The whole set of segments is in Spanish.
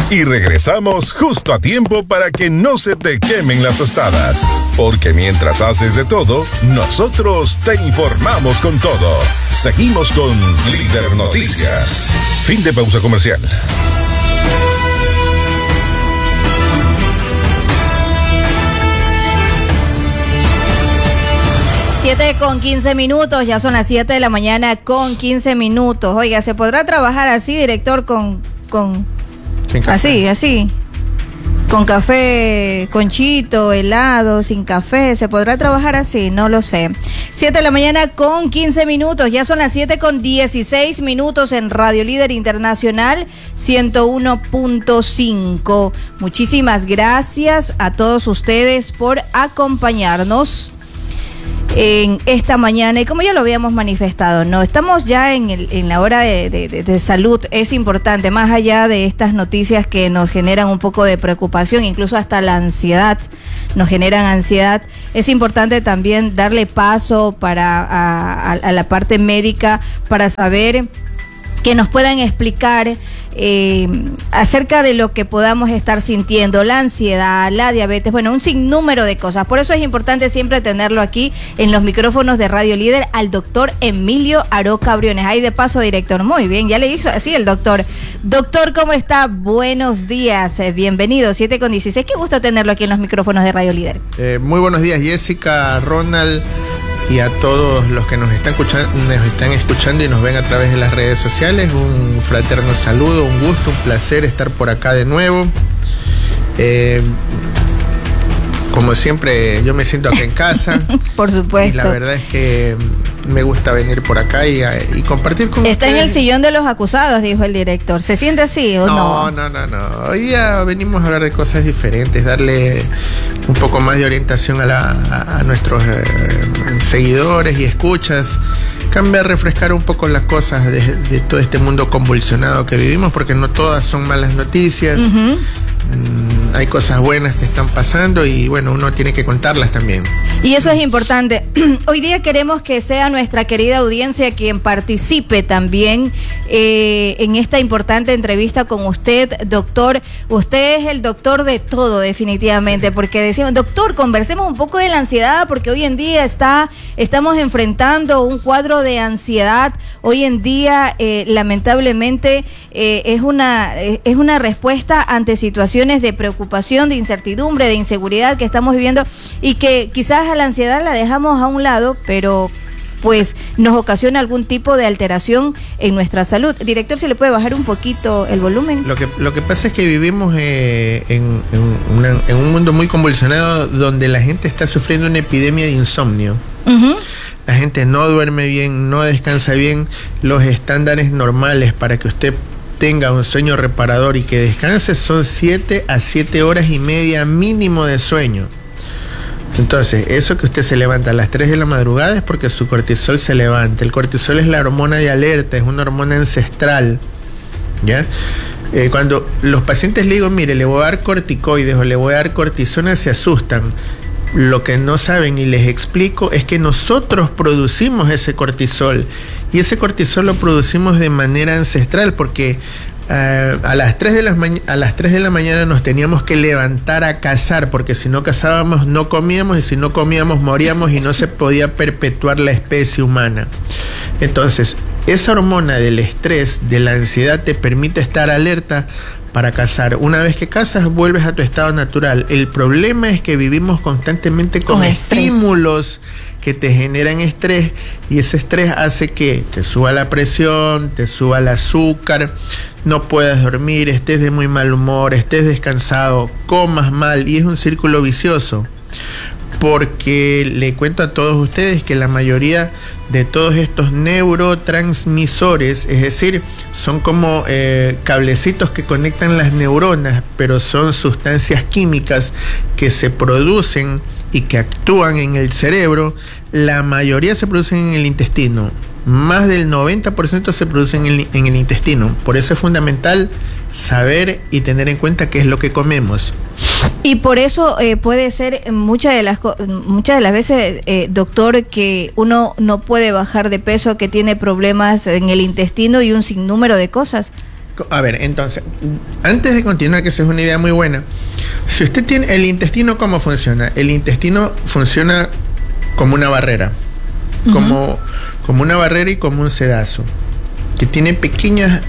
Y regresamos justo a tiempo para que no se te quemen las tostadas. Porque mientras haces de todo, nosotros te informamos con todo. Seguimos con Líder Noticias. Fin de pausa comercial. Siete con 15 minutos, ya son las 7 de la mañana con 15 minutos. Oiga, ¿se podrá trabajar así, director, con sin café? Así, con café, conchito, helado, sin café? ¿Se podrá trabajar así? No lo sé. 7 de la mañana con 15 minutos, ya son las 7 con 16 minutos en Radio Líder Internacional 101.5. Muchísimas gracias a todos ustedes por acompañarnos en esta mañana, y como ya lo habíamos manifestado, no estamos ya en la hora de salud. Es importante, más allá de estas noticias que nos generan un poco de preocupación, incluso hasta la ansiedad, nos generan ansiedad, es importante también darle paso a la parte médica para saber que nos puedan explicar acerca de lo que podamos estar sintiendo, la ansiedad, la diabetes, bueno, un sinnúmero de cosas. Por eso es importante siempre tenerlo aquí en los micrófonos de Radio Líder al doctor Emilio Aroca Briones. Ahí de paso, director, muy bien, ya le dijo así el doctor. Doctor, ¿cómo está? Buenos días, bienvenido, 7 con 16. Qué gusto tenerlo aquí en los micrófonos de Radio Líder. Muy buenos días, Jessica, Ronald, y a todos los que nos están escuchando y nos ven a través de las redes sociales. Un fraterno saludo, un gusto, un placer estar por acá de nuevo. Como siempre, yo me siento acá en casa. Por supuesto. Y la verdad es que me gusta venir por acá y compartir con Está ustedes. en el sillón de los acusados, dijo el director. ¿Se siente así o no? No. Hoy día venimos a hablar de cosas diferentes, darle un poco más de orientación a nuestros seguidores y escuchas. Cambiar, refrescar un poco las cosas de todo este mundo convulsionado que vivimos, porque no todas son malas noticias. Uh-huh. Hay cosas buenas que están pasando y bueno, uno tiene que contarlas también. Y eso es importante. Hoy día queremos que sea nuestra querida audiencia quien participe también en esta importante entrevista con usted, doctor. Usted es el doctor de todo, definitivamente, porque decimos, doctor, conversemos un poco de la ansiedad, porque hoy en día estamos enfrentando un cuadro de ansiedad. Hoy en día, lamentablemente, es una respuesta ante situaciones de preocupación, de incertidumbre, de inseguridad que estamos viviendo, y que quizás a la ansiedad la dejamos a un lado, pero pues nos ocasiona algún tipo de alteración en nuestra salud. Director, ¿se le puede bajar un poquito el volumen? Lo que pasa es que vivimos en un mundo muy convulsionado, donde la gente está sufriendo una epidemia de insomnio. Uh-huh. La gente no duerme bien, no descansa bien. Los estándares normales para que usted tenga un sueño reparador y que descanse son 7 a 7 horas y media mínimo de sueño. Entonces, eso que usted se levanta a las 3 de la madrugada es porque su cortisol se levanta. El cortisol es la hormona de alerta, es una hormona ancestral, ¿ya? Cuando los pacientes le digo, mire, le voy a dar corticoides o le voy a dar cortisona, se asustan. Lo que no saben y les explico es que nosotros producimos ese cortisol, y ese cortisol lo producimos de manera ancestral, porque a las 3 de la mañana nos teníamos que levantar a cazar, porque si no cazábamos no comíamos, y si no comíamos moríamos y no se podía perpetuar la especie humana. Entonces, esa hormona del estrés, de la ansiedad, te permite estar alerta para cazar. Una vez que cazas, vuelves a tu estado natural. El problema es que vivimos constantemente con estímulos que te generan estrés, y ese estrés hace que te suba la presión, te suba el azúcar, no puedas dormir, estés de muy mal humor, estés descansado, comas mal, y es un círculo vicioso. Porque le cuento a todos ustedes que la mayoría de todos estos neurotransmisores, es decir, son como cablecitos que conectan las neuronas, pero son sustancias químicas que se producen y que actúan en el cerebro. La mayoría se producen en el intestino. Más del 90% se producen en el intestino. Por eso es fundamental saber y tener en cuenta qué es lo que comemos. Y por eso puede ser muchas de las veces, doctor, que uno no puede bajar de peso, que tiene problemas en el intestino y un sinnúmero de cosas. A ver, entonces, antes de continuar, que esa es una idea muy buena, si usted tiene el intestino, ¿cómo funciona? El intestino funciona como una barrera, como una barrera y como un sedazo, que tiene pequeños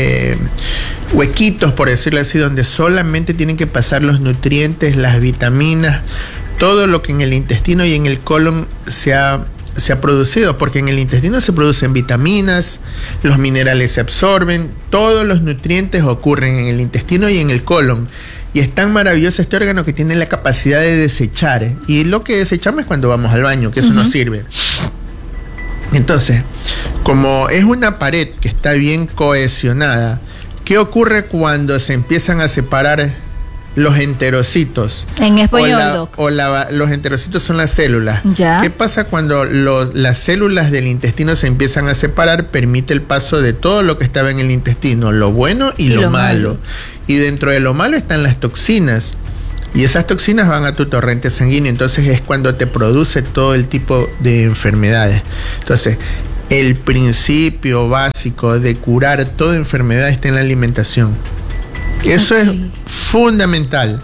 huequitos, por decirlo así, donde solamente tienen que pasar los nutrientes, las vitaminas, todo lo que en el intestino y en el colon se ha producido, porque en el intestino se producen vitaminas, los minerales se absorben, todos los nutrientes ocurren en el intestino y en el colon. Y es tan maravilloso este órgano que tiene la capacidad de desechar. Y lo que desechamos es cuando vamos al baño, que eso no sirve. Entonces, como es una pared que está bien cohesionada, ¿qué ocurre cuando se empiezan a separar los enterocitos? En español, Doc. Los enterocitos son las células. ¿Ya? ¿Qué pasa cuando las células del intestino se empiezan a separar? Permite el paso de todo lo que estaba en el intestino, lo bueno y lo malo. Y dentro de lo malo están las toxinas. Y esas toxinas van a tu torrente sanguíneo. Entonces es cuando te produce todo el tipo de enfermedades. Entonces, el principio básico de curar toda enfermedad está en la alimentación. Eso es fundamental.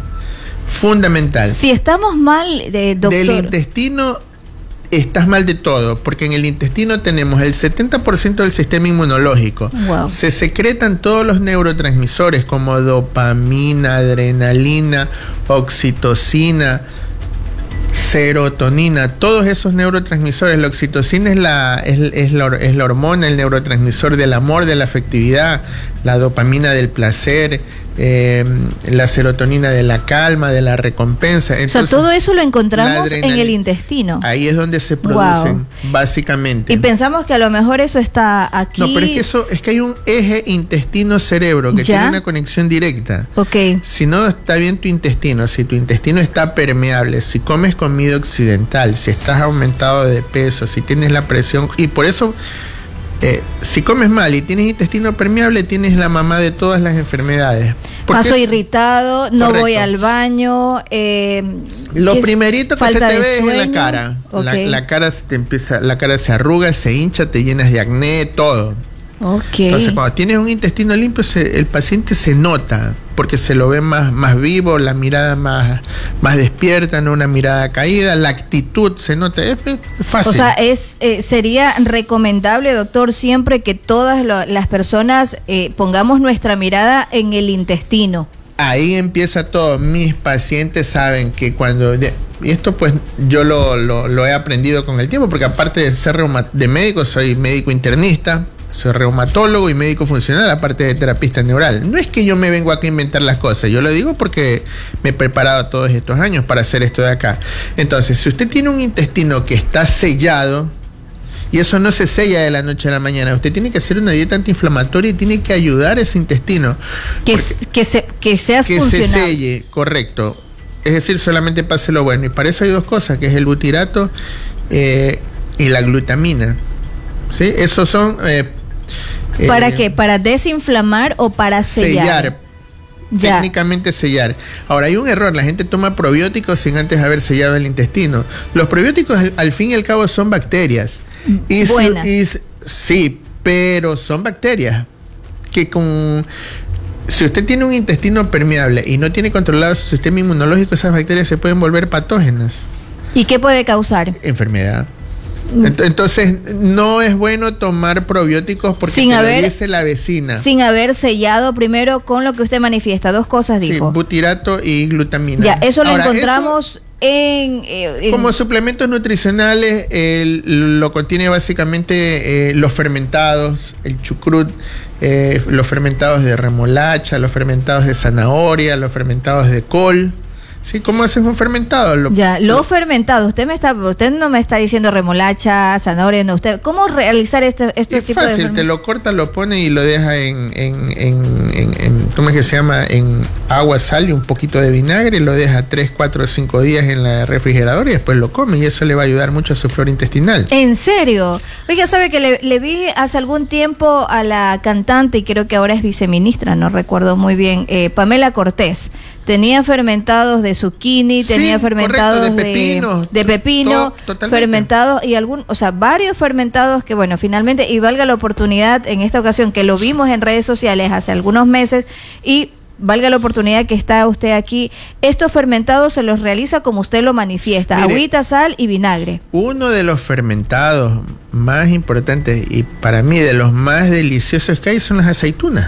Si estamos mal, doctor, del intestino, estás mal de todo, porque en el intestino tenemos el 70% del sistema inmunológico. Wow. Se secretan todos los neurotransmisores como dopamina, adrenalina, oxitocina, serotonina, todos esos neurotransmisores. La oxitocina es la hormona, el neurotransmisor del amor, de la afectividad, la dopamina del placer, la serotonina de la calma, de la recompensa. Entonces, o sea, todo eso lo encontramos en el intestino. Ahí es donde se producen, básicamente. Y pensamos que a lo mejor eso está aquí. No, pero es que hay un eje intestino-cerebro que tiene una conexión directa. Ok. Si no está bien tu intestino, si tu intestino está permeable, si comes comida occidental, si estás aumentado de peso, si tienes la presión, y por eso si comes mal y tienes intestino permeable, tienes la mamá de todas las enfermedades. Paso irritado, no voy al baño. Lo primerito que se te ve es en la cara. Okay. La cara se arruga, se hincha, te llenas de acné, todo. Okay. Entonces, cuando tienes un intestino limpio, el paciente se nota, porque se lo ve más vivo, la mirada más despierta, no una mirada caída, la actitud se nota, es fácil. O sea, sería recomendable, doctor, siempre que todas las personas pongamos nuestra mirada en el intestino. Ahí empieza todo. Mis pacientes saben que y esto pues yo lo he aprendido con el tiempo, porque aparte de ser de médico, soy médico internista, soy reumatólogo y médico funcional, aparte de terapista neural. No es que yo me vengo acá a inventar las cosas, yo lo digo porque me he preparado todos estos años para hacer esto de acá. Entonces, si usted tiene un intestino que está sellado, y eso no se sella de la noche a la mañana, usted tiene que hacer una dieta antiinflamatoria y tiene que ayudar a ese intestino. Que sea funcional. Se selle, correcto. Es decir, solamente pase lo bueno. Y para eso hay dos cosas, que es el butirato y la glutamina. ¿Sí? Esos son... ¿Para qué? ¿Para desinflamar o para sellar? Técnicamente sellar. Ahora, hay un error. La gente toma probióticos sin antes haber sellado el intestino. Los probióticos, al fin y al cabo, son bacterias. Sí, pero son bacterias que si usted tiene un intestino permeable y no tiene controlado su sistema inmunológico, esas bacterias se pueden volver patógenas. ¿Y qué puede causar? Enfermedad. Entonces, no es bueno tomar probióticos porque lo dice la vecina. Sin haber sellado primero con lo que usted manifiesta. Dos cosas dijo. Sí, butirato y glutamina. Ya, eso lo encontramos en como suplementos nutricionales. Lo contiene básicamente los fermentados, el chucrut, los fermentados de remolacha, los fermentados de zanahoria, los fermentados de col. Sí, ¿cómo haces un fermentado? Los fermentados. Usted no me está diciendo remolacha, zanahoria, no. ¿Cómo realizar este tipo de fermentados? Es fácil, te lo corta, lo pone y lo deja en ¿cómo es que se llama? En agua, sal y un poquito de vinagre, lo deja 3, 4, 5 días en la refrigeradora y después lo come, y eso le va a ayudar mucho a su flora intestinal. ¿En serio? Oiga, sabe que le vi hace algún tiempo a la cantante, y creo que ahora es viceministra, no recuerdo muy bien, Pamela Cortés. Tenía fermentados de zucchini, tenía fermentados correcto, de pepino, fermentados y varios fermentados que, bueno, finalmente, y valga la oportunidad en esta ocasión que lo vimos en redes sociales hace algunos meses, y valga la oportunidad que está usted aquí, estos fermentados se los realiza como usted lo manifiesta, mire, agüita, sal y vinagre. Uno de los fermentados más importantes y para mí de los más deliciosos que hay son las aceitunas.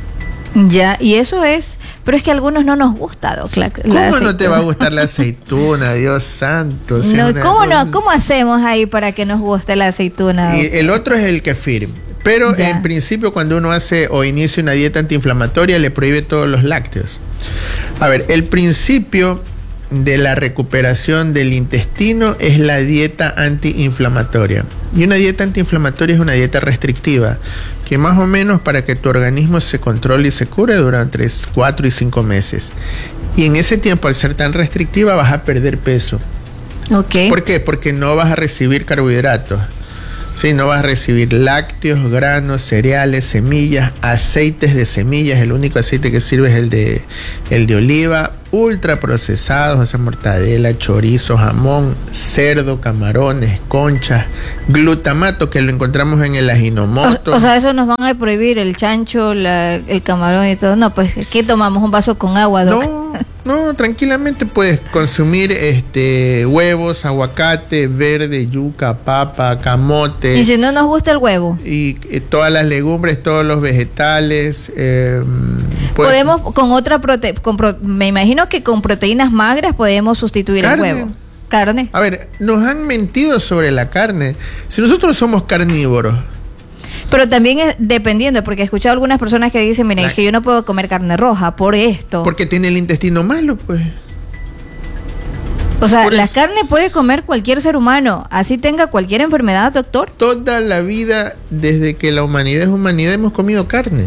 Ya, y eso es, pero es que a algunos no nos gusta, Doc, ¿Cómo no te va a gustar la aceituna, Dios santo? O sea, ¿Cómo hacemos ahí para que nos guste la aceituna, Doc? Y el otro es el kefir. Pero ya, en principio, cuando uno hace o inicia una dieta antiinflamatoria, le prohíbe todos los lácteos. A ver, el principio de la recuperación del intestino es la dieta antiinflamatoria. Y una dieta antiinflamatoria es una dieta restrictiva, que más o menos para que tu organismo se controle y se cure duran 3, 4 y 5 meses. Y en ese tiempo, al ser tan restrictiva, vas a perder peso. Okay. ¿Por qué? Porque no vas a recibir carbohidratos. Sí, no vas a recibir lácteos, granos, cereales, semillas, aceites de semillas. El único aceite que sirve es el de oliva, ultraprocesados, o sea, mortadela, chorizo, jamón, cerdo, camarones, conchas, glutamato, que lo encontramos en el ajinomoto. O sea, eso nos van a prohibir, el chancho, el camarón y todo. No, pues, ¿qué tomamos? ¿Un vaso con agua, Doc? No, tranquilamente puedes consumir huevos, aguacate, verde, yuca, papa, camote. ¿Y si no nos gusta el huevo? Y todas las legumbres, todos los vegetales. Podemos con otra me imagino que con proteínas magras podemos sustituir el huevo. Carne. A ver, nos han mentido sobre la carne. Si nosotros somos carnívoros. Pero también es dependiendo, porque he escuchado algunas personas que dicen, mira, es que yo no puedo comer carne roja por esto. Porque tiene el intestino malo, pues. O sea, la carne puede comer cualquier ser humano, así tenga cualquier enfermedad, doctor. Toda la vida, desde que la humanidad es humanidad, hemos comido carne.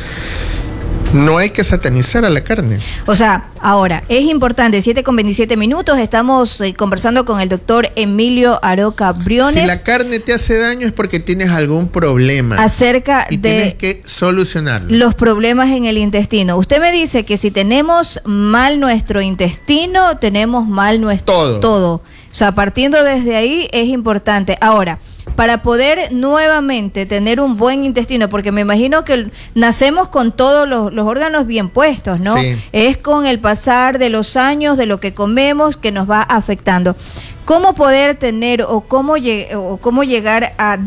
No hay que satanizar a la carne. O sea, ahora, es importante, 7:27, estamos conversando con el doctor Emilio Aroca Briones. Si la carne te hace daño es porque tienes algún problema. Y tienes que solucionarlo. Los problemas en el intestino. Usted me dice que si tenemos mal nuestro intestino, tenemos mal nuestro todo. O sea, partiendo desde ahí es importante. Ahora, para poder nuevamente tener un buen intestino, porque me imagino que nacemos con todos los órganos bien puestos, ¿no? Sí. Es con el pasar de los años, de lo que comemos, que nos va afectando. ¿Cómo poder tener o cómo llegar a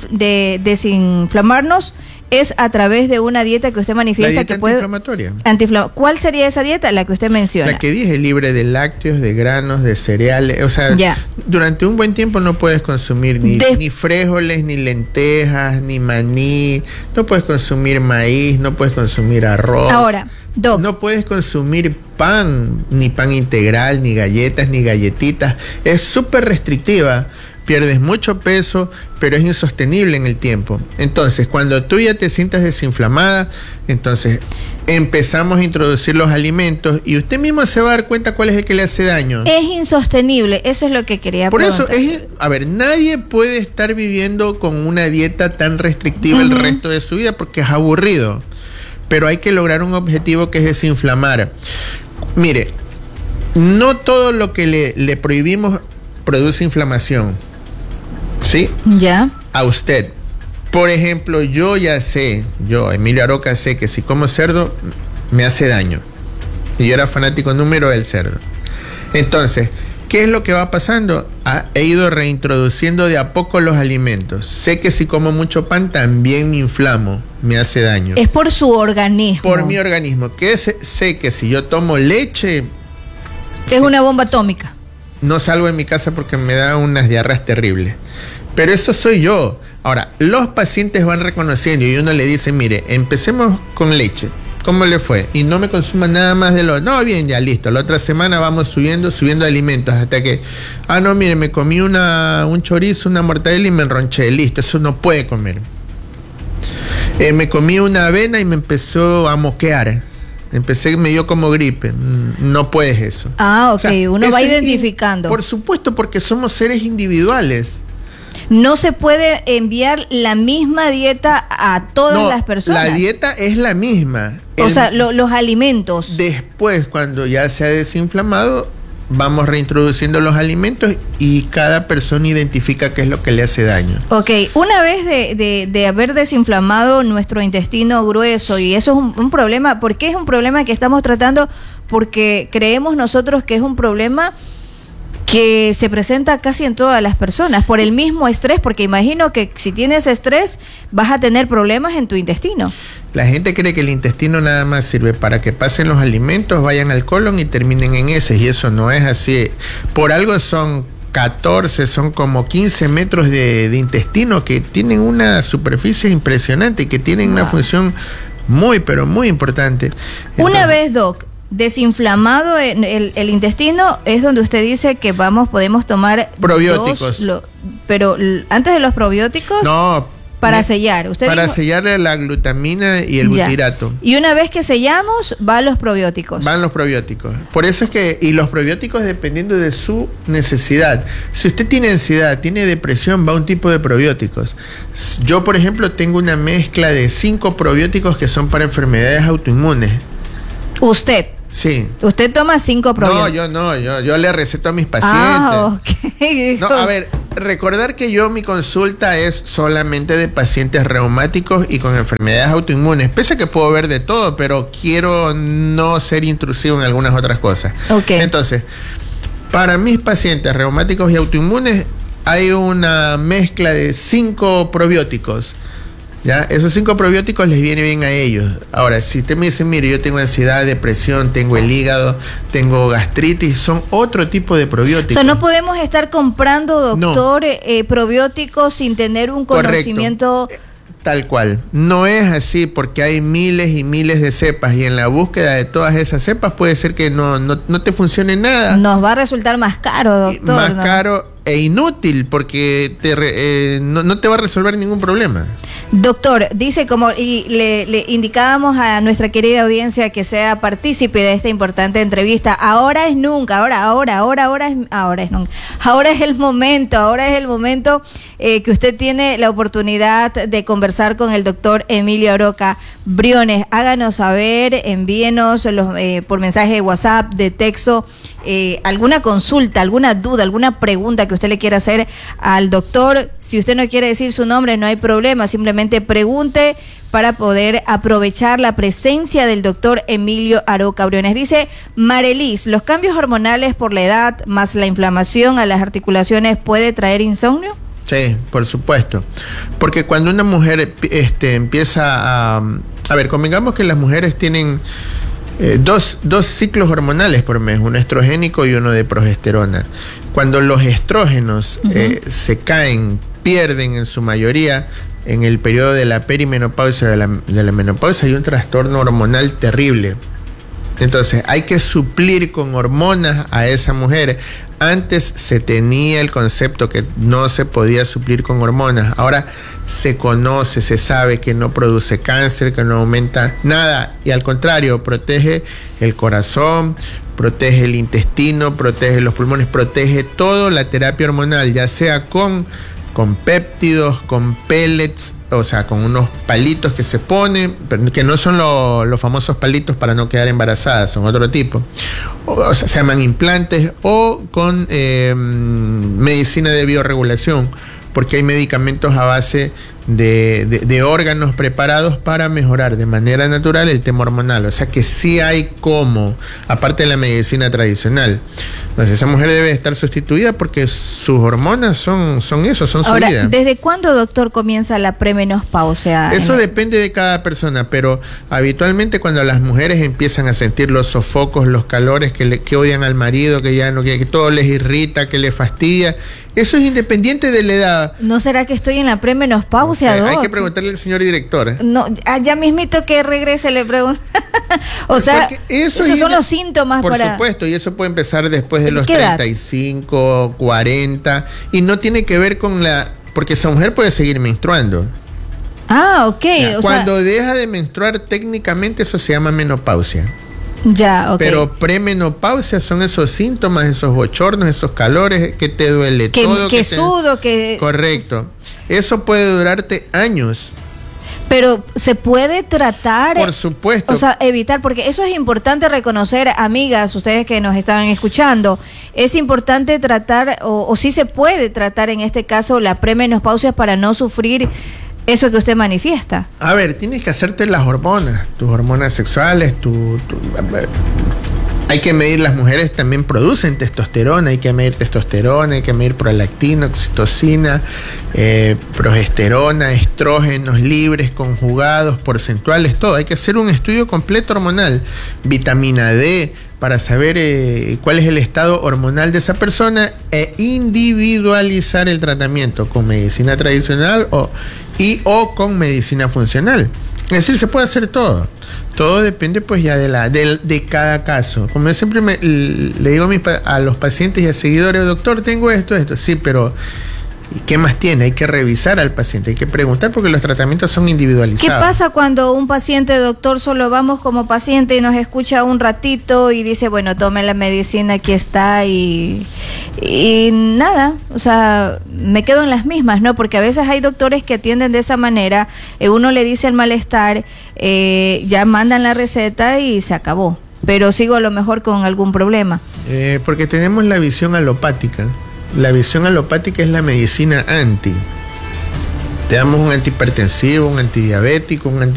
desinflamarnos? Es a través de una dieta que usted manifiesta. La dieta que antiinflamatoria. ¿Cuál sería esa dieta? La que usted menciona. La que dije, libre de lácteos, de granos, de cereales. O sea, durante un buen tiempo no puedes consumir ni frijoles, ni lentejas, ni maní. No puedes consumir maíz, no puedes consumir arroz. Ahora, Doc, no puedes consumir pan, ni pan integral, ni galletas, ni galletitas. Es súper restrictiva. Pierdes mucho peso, pero es insostenible en el tiempo. Entonces, cuando tú ya te sientas desinflamada, entonces empezamos a introducir los alimentos y usted mismo se va a dar cuenta cuál es el que le hace daño. Es insostenible, eso es lo que quería preguntar. Por eso, nadie puede estar viviendo con una dieta tan restrictiva el resto de su vida porque es aburrido. Pero hay que lograr un objetivo que es desinflamar. Mire, no todo lo que le prohibimos produce inflamación. ¿Sí? Ya. A usted. Por ejemplo, yo, Emilio Aroca, sé que si como cerdo me hace daño. Y yo era fanático número del cerdo. Entonces, ¿qué es lo que va pasando? He ido reintroduciendo de a poco los alimentos. Sé que si como mucho pan también me inflamo, me hace daño. Es por su organismo. Por mi organismo. Sé que si yo tomo leche... Es una bomba atómica. No salgo de mi casa porque me da unas diarreas terribles. Pero eso soy yo. Ahora, los pacientes van reconociendo y uno le dice, mire, empecemos con leche. ¿Cómo le fue? Y no me consuma nada más de lo... No, bien, ya listo. La otra semana vamos subiendo alimentos hasta que... no, mire, me comí un chorizo, una mortadela y me enronché. Listo, eso no puede comer. Me comí una avena y me empezó a moquear. me dio como gripe. No puedes eso. Ah, ok, o sea, uno va identificando. Por supuesto, porque somos seres individuales. No se puede enviar la misma dieta a todas las personas. La dieta es la misma. O sea, los alimentos. Después, cuando ya se ha desinflamado, vamos reintroduciendo los alimentos y cada persona identifica qué es lo que le hace daño. Ok, una vez de haber desinflamado nuestro intestino grueso, y eso es un problema, ¿por qué es un problema que estamos tratando? Porque creemos nosotros que es un problema que se presenta casi en todas las personas, por el mismo estrés, porque imagino que si tienes estrés vas a tener problemas en tu intestino. La gente cree que el intestino nada más sirve para que pasen los alimentos, vayan al colon y terminen en heces, y eso no es así. Por algo son 14, son como 15 metros de intestino que tienen una superficie impresionante y que tienen una función muy, pero muy importante. Entonces, una vez, Doc, desinflamado el intestino, es donde usted dice que podemos tomar probióticos. Pero antes de los probióticos, no, para sellar. Usted para dijo, sellarle la glutamina y el butirato. Y una vez que sellamos, van los probióticos. Van los probióticos. Por eso es que, y los probióticos dependiendo de su necesidad. Si usted tiene ansiedad, tiene depresión, va un tipo de probióticos. Yo, por ejemplo, tengo una mezcla de 5 probióticos que son para enfermedades autoinmunes. ¿Usted? Sí. ¿Usted toma 5 probióticos? Yo le receto a mis pacientes. Ok. No, a ver, recordar que mi consulta es solamente de pacientes reumáticos y con enfermedades autoinmunes. Pese a que puedo ver de todo, pero quiero no ser intrusivo en algunas otras cosas. Ok. Entonces, para mis pacientes reumáticos y autoinmunes hay una mezcla de 5 probióticos. ¿Ya? Esos 5 probióticos les viene bien a ellos. Ahora, si usted me dice, mire, yo tengo ansiedad, depresión, tengo el hígado, tengo gastritis, son otro tipo de probióticos. O sea, no podemos estar comprando, doctor, probióticos sin tener un conocimiento. Correcto. Tal cual. No es así porque hay miles y miles de cepas y en la búsqueda de todas esas cepas puede ser que no te funcione nada. Nos va a resultar más caro, doctor. Más caro e inútil porque no te va a resolver ningún problema. Doctor, dice y le indicábamos a nuestra querida audiencia que sea partícipe de esta importante entrevista. Ahora es nunca, ahora es nunca. Ahora es el momento que usted tiene la oportunidad de conversar con el doctor Emilio Aroca Briones. Háganos saber, envíenos por mensaje de WhatsApp, de texto, alguna consulta, alguna duda, alguna pregunta que usted le quiera hacer al doctor. Si usted no quiere decir su nombre, no hay problema, simplemente pregunte para poder aprovechar la presencia del doctor Emilio Aroca Briones. Dice Marelis, ¿los cambios hormonales por la edad más la inflamación a las articulaciones puede traer insomnio? Sí, por supuesto. Porque cuando una mujer empieza a ver, convengamos que las mujeres tienen dos ciclos hormonales por mes, uno estrogénico y uno de progesterona. Cuando los estrógenos se caen, pierden en su mayoría en el periodo de la perimenopausia, de la menopausia, hay un trastorno hormonal terrible. Entonces hay que suplir con hormonas a esa mujer. Antes se tenía el concepto que no se podía suplir con hormonas. Ahora se conoce, se sabe que no produce cáncer, que no aumenta nada. Y al contrario, protege el corazón, protege el intestino, protege los pulmones, protege todo la terapia hormonal, ya sea con péptidos, con pellets, o sea, con unos palitos que se ponen, pero que no son los famosos palitos para no quedar embarazada, son otro tipo. O sea, se llaman implantes, o con medicina de biorregulación, porque hay medicamentos a base de órganos preparados para mejorar de manera natural el tema hormonal. O sea que sí hay cómo, aparte de la medicina tradicional. Entonces esa mujer debe estar sustituida porque sus hormonas son su Ahora, vida. ¿desde cuándo, doctor, comienza la premenopausia? Eso depende de cada persona, pero habitualmente cuando las mujeres empiezan a sentir los sofocos, los calores, que odian al marido, que ya no quiere, que todo les irrita, que les fastidia, eso es independiente de la edad. ¿No será que estoy en la premenopausia, Hay que preguntarle al señor director. No, ya mismito que regrese le pregunto. O sea, esos son los síntomas por supuesto, y eso puede empezar después de los 35, 40, y no tiene que ver con porque esa mujer puede seguir menstruando. Ah, ok. Cuando deja de menstruar, técnicamente eso se llama menopausia. Ya, ok. Pero premenopausia son esos síntomas, esos bochornos, esos calores, que te duele todo. Que sudo, que... Correcto. Eso puede durarte años. Pero se puede tratar. Por supuesto. O sea, evitar, porque eso es importante reconocer, amigas, ustedes que nos están escuchando, es importante tratar, o sí se puede tratar en este caso la premenopausia para no sufrir eso que usted manifiesta. A ver, tienes que hacerte las hormonas, tus hormonas sexuales, hay que medir, las mujeres también producen testosterona, hay que medir testosterona, hay que medir prolactina, oxitocina, progesterona, estrógenos libres, conjugados, porcentuales, todo. Hay que hacer un estudio completo hormonal, vitamina D, para saber cuál es el estado hormonal de esa persona e individualizar el tratamiento con medicina tradicional o con medicina funcional. Es decir, se puede hacer todo. Todo depende pues ya de cada caso. Como yo siempre le digo a los pacientes y a seguidores, doctor, tengo esto. Sí, pero ¿qué más tiene? Hay que revisar al paciente, hay que preguntar porque los tratamientos son individualizados. ¿Qué pasa cuando un paciente, doctor, solo vamos como paciente y nos escucha un ratito y dice, bueno, tome la medicina, aquí está y nada? O sea, me quedo en las mismas, ¿no? Porque a veces hay doctores que atienden de esa manera, uno le dice el malestar, ya mandan la receta y se acabó. Pero sigo a lo mejor con algún problema. Porque tenemos la visión alopática. La visión alopática es la medicina anti. Te damos un antihipertensivo, un antidiabético, un